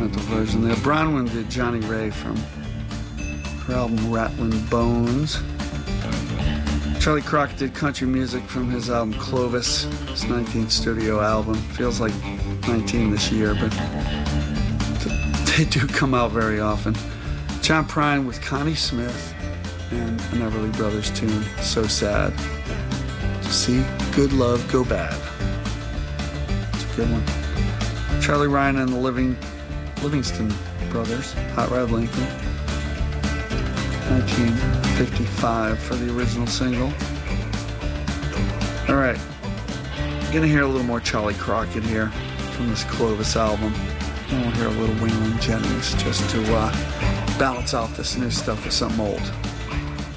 instrumental version there. Bronwyn did Johnny Ray from her album Rattlin' Bones. Charlie Crockett did country music from his album Clovis, his 19th studio album. Feels like 19 this year, but they do come out very often. John Prine with Connie Smith and an Everly Brothers tune, So Sad to See Good Love Go Bad. It's a good one. Charlie Ryan and the Livingston Brothers, Hot Rod Lincoln, 1955 for the original single. All right, gonna hear a little more Charlie Crockett here from this Clovis album. And we'll hear a little Waylon Jennings just to balance out this new stuff with something old.